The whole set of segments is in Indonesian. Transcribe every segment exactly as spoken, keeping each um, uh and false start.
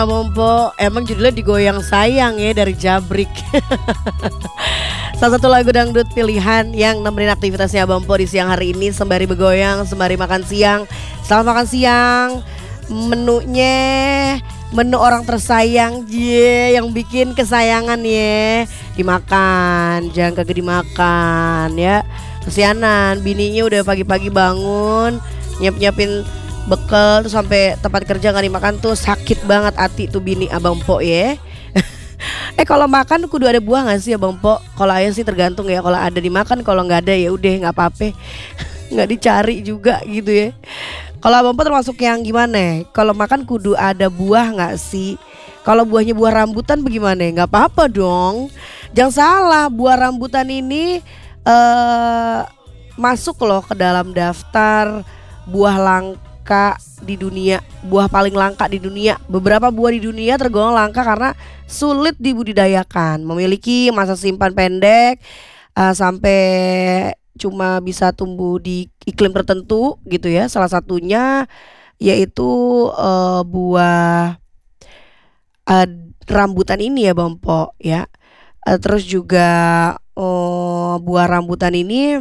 Mompo, emang judulnya Digoyang Sayang ya dari Jabrik. Salah satu lagu dangdut pilihan yang nemenin aktivitasnya Abang Po di siang hari ini sembari begoyang, sembari makan siang. Selamat makan siang. Menunya menu orang tersayang, ye, yang bikin kesayangan ye. Dimakan, jangan kagak dimakan ya. Kesianan, bininya udah pagi-pagi bangun, nyiap-nyiapin bekal tuh sampai tempat kerja nggak dimakan tuh sakit banget hati tuh bini Abang Po ya. Eh kalau makan kudu ada buah nggak sih Abang Po? Kalau ayah sih tergantung ya, kalau ada dimakan, kalau nggak ada ya udah nggak apa-apa. Nggak dicari juga gitu ya. Kalau Abang Po termasuk yang gimana? Kalau makan kudu ada buah nggak sih? Kalau buahnya buah rambutan bagaimana? Nggak apa-apa dong. Jangan salah, buah rambutan ini eh masuk loh ke dalam daftar buah langka di dunia, buah paling langka di dunia. Beberapa buah di dunia tergolong langka karena sulit dibudidayakan, memiliki masa simpan pendek, uh, sampai cuma bisa tumbuh di iklim tertentu gitu ya. Salah satunya yaitu uh, buah uh, rambutan ini ya Bang Po ya. Uh, terus juga uh, buah rambutan ini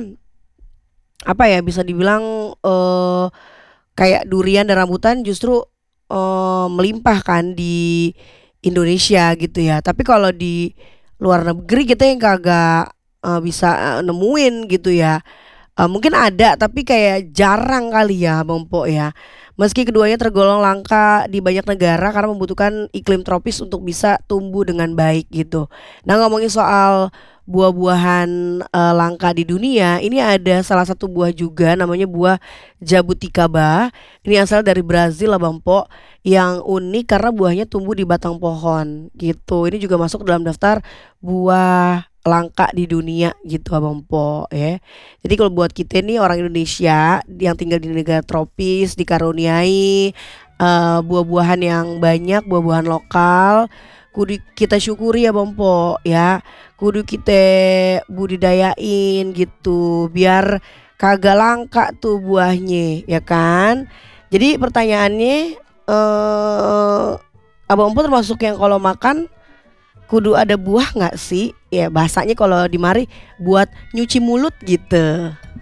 apa ya, bisa dibilang uh, kayak durian dan rambutan justru uh, melimpah kan di Indonesia gitu ya. Tapi kalau di luar negeri kita yang kagak uh, bisa uh, nemuin gitu ya. Uh, mungkin ada tapi kayak jarang kali ya Bang Po ya. Meski keduanya tergolong langka di banyak negara karena membutuhkan iklim tropis untuk bisa tumbuh dengan baik gitu. Nah ngomongin soal buah-buahan uh, langka di dunia, ini ada salah satu buah juga namanya buah jabuticaba. Ini asal dari Brazil lah Bang Po, yang unik karena buahnya tumbuh di batang pohon gitu. Ini juga masuk dalam daftar buah langka di dunia gitu Abang Po ya. Jadi kalau buat kita nih orang Indonesia yang tinggal di negara tropis dikaruniai uh, buah-buahan yang banyak, buah-buahan lokal, kudu kita syukuri ya Bang Po ya. Kudu kita budidayain gitu biar kagak langka tuh buahnya ya kan. Jadi pertanyaannya eh Abang Po termasuk yang kalau makan kudu ada buah nggak sih? Ya bahasanya kalau di mari buat nyuci mulut gitu.